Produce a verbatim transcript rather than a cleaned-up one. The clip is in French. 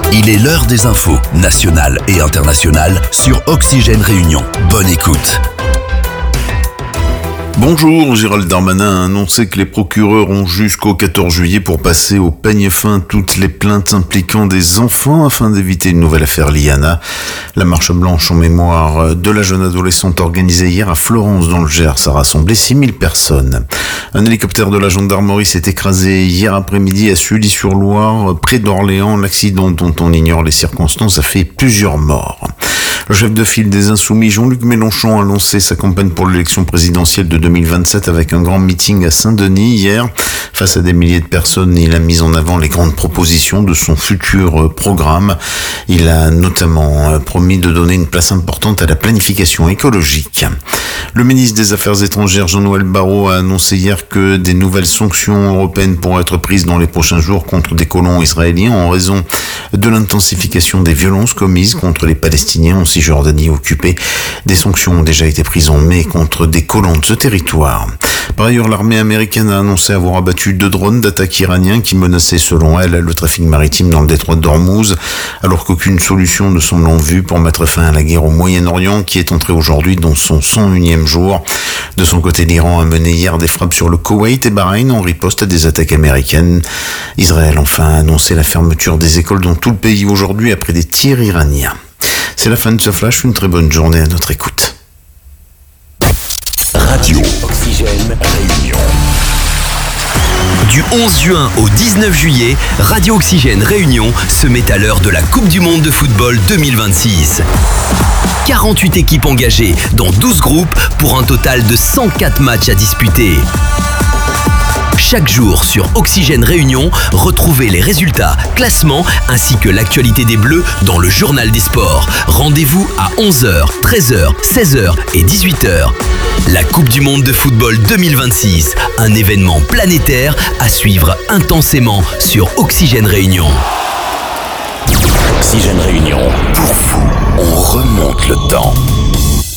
Il est l'heure des infos, nationales et internationales, sur Oxygène Réunion. Bonne écoute. Bonjour, Gérald Darmanin a annoncé que les procureurs ont jusqu'au quatorze juillet pour passer au peigne fin toutes les plaintes impliquant des enfants afin d'éviter une nouvelle affaire Liana. La marche blanche en mémoire de la jeune adolescente organisée hier à Florence dans le Gers a rassemblé six mille personnes. Un hélicoptère de la gendarmerie s'est écrasé hier après-midi à Sully-sur-Loire, près d'Orléans. L'accident dont on ignore les circonstances a fait plusieurs morts. Le chef de file des Insoumis, Jean-Luc Mélenchon, a lancé sa campagne pour l'élection présidentielle de deux mille vingt-sept avec un grand meeting à Saint-Denis hier. Face à des milliers de personnes, il a mis en avant les grandes propositions de son futur programme. Il a notamment promis de donner une place importante à la planification écologique. Le ministre des Affaires étrangères, Jean-Noël Barrot, a annoncé hier que des nouvelles sanctions européennes pourraient être prises dans les prochains jours contre des colons israéliens en raison de l'intensification des violences commises contre les Palestiniens en Cisjordanie occupée. Des sanctions ont déjà été prises en mai contre des colons de ce territoire. Par ailleurs, l'armée américaine a annoncé avoir abattu deux drones d'attaque iraniens qui menaçaient, selon elle, le trafic maritime dans le détroit d'Ormuz, alors qu'aucune solution ne semble en vue pour mettre fin à la guerre au Moyen-Orient qui est entrée aujourd'hui dans son cent unième jour. De son côté, l'Iran a mené hier des frappes sur le Koweït et Bahreïn en riposte à des attaques américaines. Israël, enfin, a annoncé la fermeture des écoles dans tout le pays aujourd'hui après des tirs iraniens. C'est la fin de ce flash, une très bonne journée à notre écoute. Radio Oxygène Réunion. Du onze juin au dix-neuf juillet, Radio Oxygène Réunion se met à l'heure de la Coupe du Monde de football deux mille vingt-six. quarante-huit équipes engagées dans douze groupes pour un total de cent quatre matchs à disputer. Chaque jour sur Oxygène Réunion, retrouvez les résultats, classements ainsi que l'actualité des Bleus dans le journal des sports. Rendez-vous à onze heures, treize heures, seize heures et dix-huit heures. La Coupe du Monde de football deux mille vingt-six, un événement planétaire à suivre intensément sur Oxygène Réunion. Oxygène Réunion, pour vous, on remonte le temps.